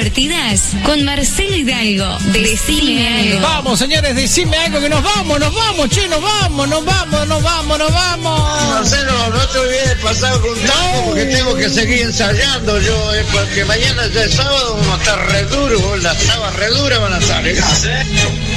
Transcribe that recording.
divertidas con Marcelo Hidalgo. Decime algo. Vamos, señores, decime algo que nos vamos, che, nos vamos. Marcelo, no te olvides de pasar con tango porque tengo que seguir ensayando yo, porque mañana ya es sábado, vamos a estar re duros, las tabas re duras van a salir.